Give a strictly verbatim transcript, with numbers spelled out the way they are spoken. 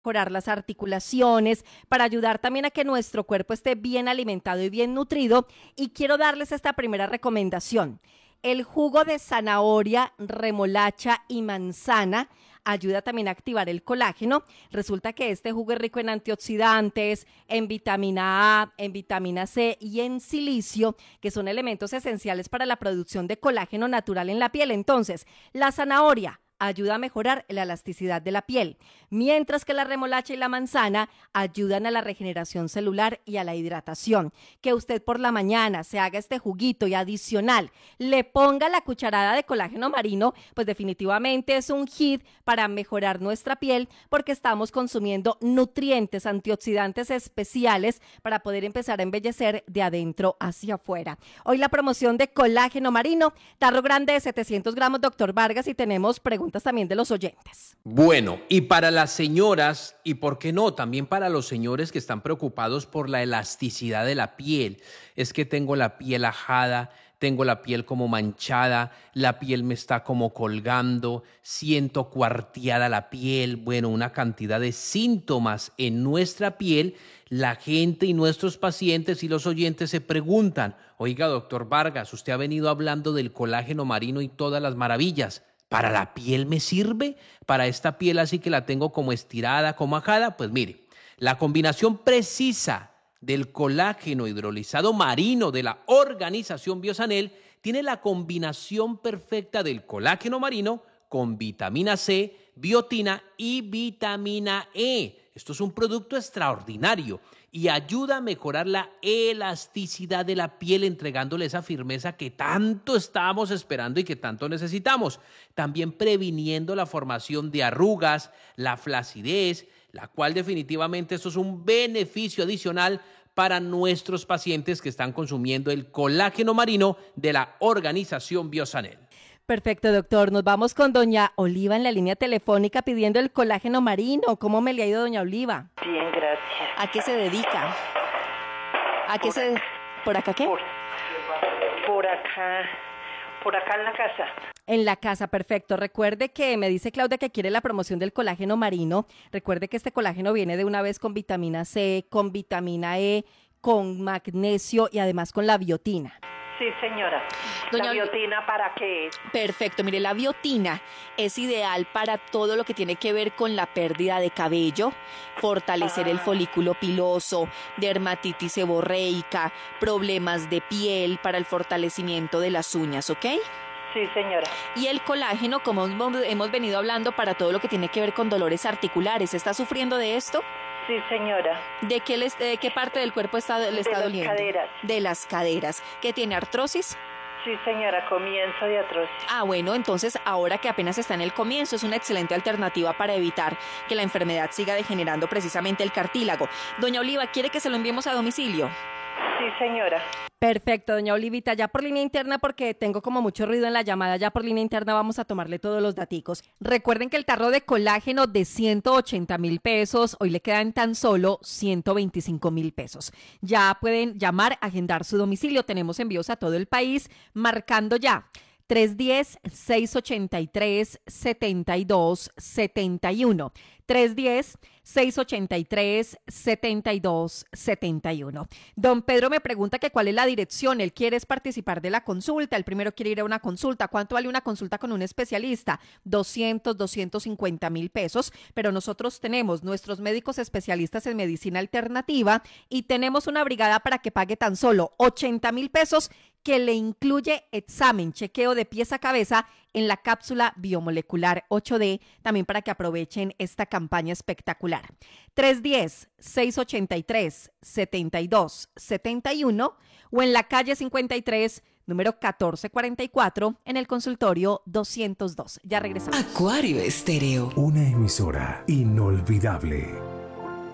mejorar las articulaciones, para ayudar también a que nuestro cuerpo esté bien alimentado y bien nutrido. Y quiero darles esta primera recomendación. El jugo de zanahoria, remolacha y manzana ayuda también a activar el colágeno. Resulta que este jugo es rico en antioxidantes, en vitamina A, en vitamina C y en silicio, que son elementos esenciales para la producción de colágeno natural en la piel. Entonces, la zanahoria ayuda a mejorar la elasticidad de la piel, mientras que la remolacha y la manzana ayudan a la regeneración celular y a la hidratación. Que usted por la mañana se haga este juguito y adicional le ponga la cucharada de colágeno marino, pues definitivamente es un hit para mejorar nuestra piel, porque estamos consumiendo nutrientes, antioxidantes especiales para poder empezar a embellecer de adentro hacia afuera. Hoy la promoción de colágeno marino, tarro grande de setecientos gramos, doctor Vargas, y tenemos preguntas también de los oyentes. Bueno, y para las señoras, y por qué no, también para los señores que están preocupados por la elasticidad de la piel. Es que tengo la piel ajada, tengo la piel como manchada, la piel me está como colgando, siento cuarteada la piel, bueno, una cantidad de síntomas en nuestra piel. La gente y nuestros pacientes y los oyentes se preguntan, oiga, doctor Vargas, usted ha venido hablando del colágeno marino y todas las maravillas. ¿Para la piel me sirve? ¿Para esta piel así que la tengo como estirada, como ajada? Pues mire, la combinación precisa del colágeno hidrolizado marino de la organización Biosanel tiene la combinación perfecta del colágeno marino con vitamina C, biotina y vitamina E. Esto es un producto extraordinario y ayuda a mejorar la elasticidad de la piel, entregándole esa firmeza que tanto estábamos esperando y que tanto necesitamos. También previniendo la formación de arrugas, la flacidez, la cual definitivamente esto es un beneficio adicional para nuestros pacientes que están consumiendo el colágeno marino de la organización Biosanel. Perfecto, doctor. Nos vamos con doña Oliva en la línea telefónica pidiendo el colágeno marino. ¿Cómo me le ha ido, doña Oliva? Bien, gracias. ¿A qué se dedica? ¿A qué por se... ¿Por acá qué? Por, por acá, por acá en la casa. En la casa, perfecto. Recuerde que me dice Claudia que quiere la promoción del colágeno marino. Recuerde que este colágeno viene de una vez con vitamina C, con vitamina E, con magnesio y además con la biotina. Sí, señora. Doña ¿La biotina para qué es? Perfecto, mire, la biotina es ideal para todo lo que tiene que ver con la pérdida de cabello, fortalecer ah. el folículo piloso, dermatitis seborreica, problemas de piel, para el fortalecimiento de las uñas, ¿ok? Sí, señora. Y el colágeno, como hemos venido hablando, para todo lo que tiene que ver con dolores articulares. ¿Está sufriendo de esto? Sí, señora. ¿De qué, les, de qué parte del cuerpo está, le está de doliendo? De las caderas. De las caderas. ¿Qué tiene, artrosis? Sí, señora, comienzo de artrosis. Ah, bueno, entonces ahora que apenas está en el comienzo, es una excelente alternativa para evitar que la enfermedad siga degenerando precisamente el cartílago. Doña Oliva, ¿quiere que se lo enviemos a domicilio? Sí, señora. Perfecto, doña Olivita, ya por línea interna, porque tengo como mucho ruido en la llamada, ya por línea interna vamos a tomarle todos los daticos. Recuerden que el tarro de colágeno de ciento ochenta mil pesos, hoy le quedan tan solo ciento veinticinco mil pesos. Ya pueden llamar, agendar su domicilio, tenemos envíos a todo el país, marcando ya tres uno cero, seis ocho tres, siete dos siete uno. tres uno cero, seis ocho tres, siete dos siete uno. Don Pedro me pregunta que cuál es la dirección. Él quiere participar de la consulta. El primero quiere ir a una consulta. ¿Cuánto vale una consulta con un especialista? doscientos, doscientos cincuenta mil pesos. Pero nosotros tenemos nuestros médicos especialistas en medicina alternativa y tenemos una brigada para que pague tan solo ochenta mil pesos, que le incluye examen, chequeo de pies a cabeza en la cápsula biomolecular ocho D, también para que aprovechen esta campaña espectacular. tres uno cero, seis ocho tres, siete dos siete uno o en la calle cincuenta y tres, número catorce cuarenta y cuatro, en el consultorio doscientos dos. Ya regresamos. Acuario Estéreo. Una emisora inolvidable.